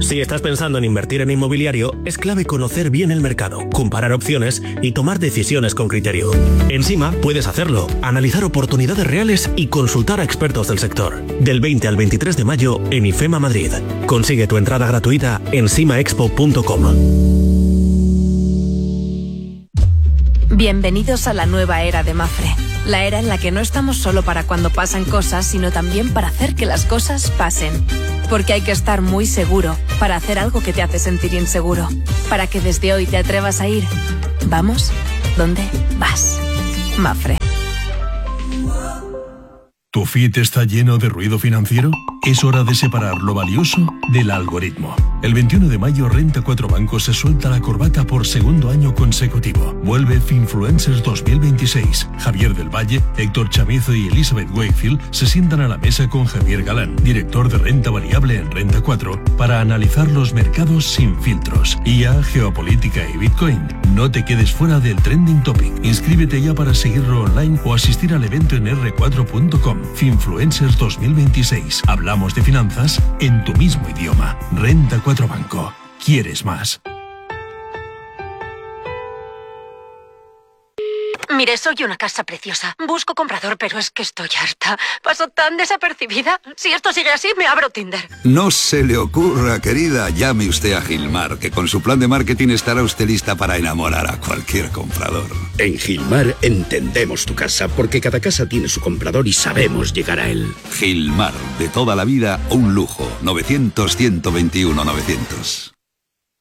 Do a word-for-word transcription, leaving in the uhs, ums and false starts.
Si estás pensando en invertir en inmobiliario, es clave conocer bien el mercado, comparar opciones y tomar decisiones con criterio. En Sima puedes hacerlo, analizar oportunidades reales y consultar a expertos del sector. Del veinte al veintitrés de mayo en IFEMA Madrid. Consigue tu entrada gratuita en simaexpo punto com. Bienvenidos a la nueva era de Mapfre. La era en la que no estamos solo para cuando pasan cosas, sino también para hacer que las cosas pasen. Porque hay que estar muy seguro para hacer algo que te hace sentir inseguro. Para que desde hoy te atrevas a ir. Vamos, ¿dónde vas? Mapfre. ¿Tu feed está lleno de ruido financiero? Es hora de separar lo valioso del algoritmo. El veintiuno de mayo, Renta cuatro Banco se suelta la corbata por segundo año consecutivo. Vuelve Finfluencers dos mil veintiséis. Javier del Valle, Héctor Chamizo y Elizabeth Wakefield se sientan a la mesa con Javier Galán, director de renta variable en Renta cuatro, para analizar los mercados sin filtros. I A, geopolítica y Bitcoin. No te quedes fuera del trending topic. Inscríbete ya para seguirlo online o asistir al evento en erre cuatro punto com. Finfluencers dos mil veintiséis. Hablamos de finanzas en tu mismo idioma. Renta cuatro Banco. ¿Quieres más? Mire, soy una casa preciosa. Busco comprador, pero es que estoy harta. Paso tan desapercibida. Si esto sigue así, me abro Tinder. No se le ocurra, querida. Llame usted a Gilmar, que con su plan de marketing estará usted lista para enamorar a cualquier comprador. En Gilmar entendemos tu casa, porque cada casa tiene su comprador y sabemos llegar a él. Gilmar, de toda la vida, un lujo. novecientos, ciento veintiuno, novecientos.